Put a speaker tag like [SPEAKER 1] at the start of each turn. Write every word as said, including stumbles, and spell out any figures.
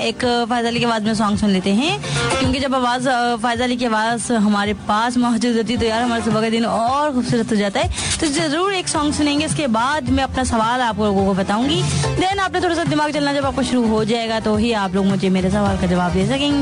[SPEAKER 1] एक फ़ायज़ अली की आवाज़ में सॉन्ग सुन लेते हैं, क्योंकि जब आवाज़ फ़ायज़ अली की आवाज़ हमारे पास मौजूद होती है तो यार हमारा सुबह का दिन और खूबसूरत हो जाता है। तो ज़रूर एक सॉन्ग सुनेंगे, इसके बाद मैं अपना सवाल आप लोगों को बताऊंगी। देन आपने थोड़ा सा दिमाग चलना जब आपको शुरू हो जाएगा तो ही आप लोग मुझे मेरे सवाल का जवाब दे सकेंगे।